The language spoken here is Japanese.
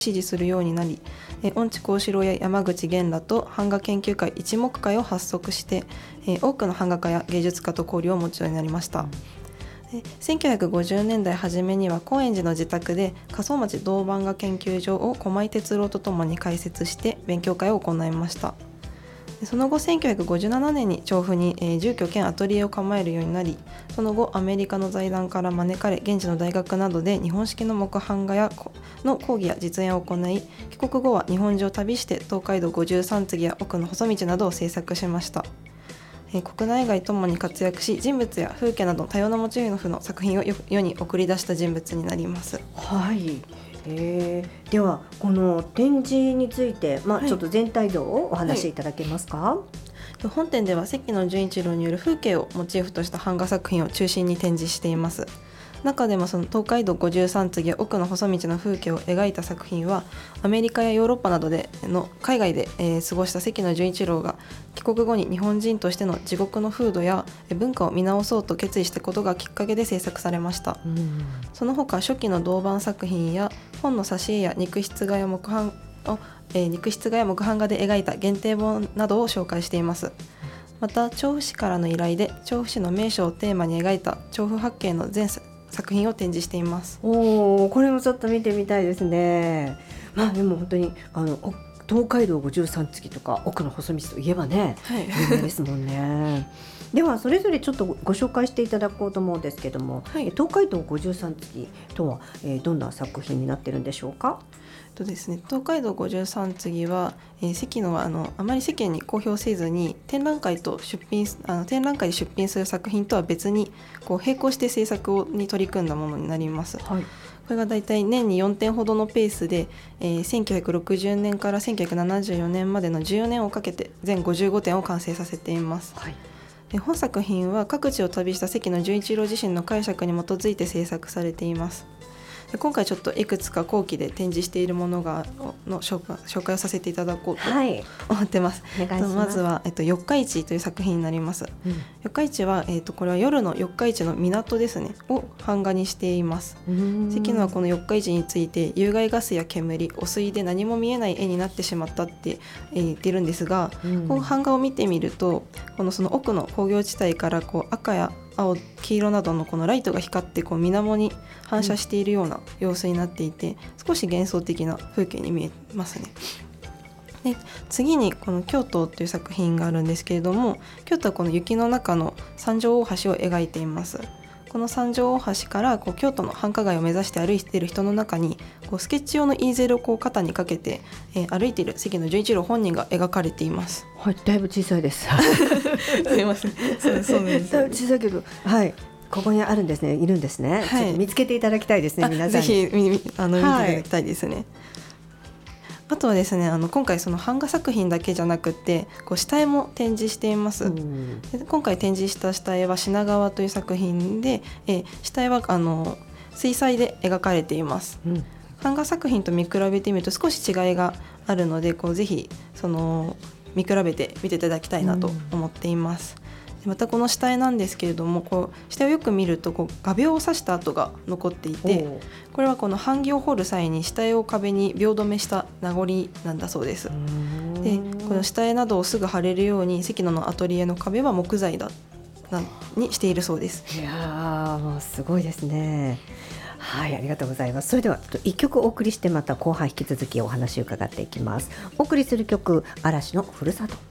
支持するようになり、恩地幸四郎や山口源らと版画研究会一目会を発足して、多くの版画家や芸術家と交流を持つようになりました。1950年代初めには高円寺の自宅で加総町銅版画研究所を駒井哲郎とともに開設して勉強会を行いました。その後1957年に調布に住居兼アトリエを構えるようになり、その後アメリカの財団から招かれ、現地の大学などで日本式の木版画の講義や実演を行い、帰国後は日本中を旅して東海道53次や奥の細道などを制作しました。国内外ともに活躍し、人物や風景など多様なモチーフの作品を世に送り出した人物になります。 はい。ではこの展示について、ちょっと全体像をお話しいただけますか？ 本展では関野純一郎による風景をモチーフとした版画作品を中心に展示しています。中でもその東海道53次や奥の細道の風景を描いた作品は、アメリカやヨーロッパなどでの海外で過ごした関野純一郎が帰国後に日本人としての地獄の風土や文化を見直そうと決意したことがきっかけで制作されました。その他初期の銅版作品や本の挿絵や肉筆画や木版画で描いた限定本などを紹介しています。また調布市からの依頼で調布市の名所をテーマに描いた調布八景の全作品を展示しています。 これもちょっと見てみたいですね。でも本当に東海道53次とか奥の細道といえばね、有名ですもんね。ではそれぞれちょっとご紹介していただこうと思うんですけども、東海道53次とは、どんな作品になってるんでしょうか？ ですね、東海道53次は、関野はあまり世間に公表せずに展覧会で出品する作品とは別に並行して制作に取り組んだものになります。これがだいたい年に4点ほどのペースで、1960年から1974年までの14年をかけて全55点を完成させています。本作品は各地を旅した関野純一郎自身の解釈に基づいて制作されています。今回ちょっといくつか後期で展示しているものの紹介をさせていただこうと思ってます。まずは、四日市という作品になります。四日市は、これは夜の四日市の港ですねを版画にしています。関野はこの四日市について有害ガスや煙、汚水で何も見えない絵になってしまったって言ってるんですが、この版画を見てみるとその奥の工業地帯から赤や青、黄色などのこのライトが光って水面に反射しているような様子になっていて、少し幻想的な風景に見えますね。で次にこの京都という作品があるんですけれども、京都はこの雪の中の三条大橋を描いています。この三条大橋から京都の繁華街を目指して歩いている人の中にスケッチ用のイーゼルを肩にかけて、歩いている関野純一郎本人が描かれています。 だいぶ小さいです。 すいません。そうなんです。 だいぶ小さいけど、ここにあるんですね、いるんですね。ちょっと見つけていただきたいですね、皆さんに。 ぜひ見ていただきたいですね。あとはですね、今回その版画作品だけじゃなくて下絵も展示しています。今回展示した下絵は品川という作品で、下絵は水彩で描かれています。版画作品と見比べてみると少し違いがあるので、ぜひ見比べて見ていただきたいなと思っています。またこの下絵なんですけれども、下絵をよく見ると画鋲を刺した跡が残っていて、これはこの版木を彫る際に下絵を壁に鋲止めした名残なんだそうです。でこの下絵などをすぐ貼れるように関野のアトリエの壁は木材にしているそうです。 いやもうすごいですね。ありがとうございます。それでは1曲お送りして、また後半引き続きお話を伺っていきます。お送りする曲、嵐のふるさと。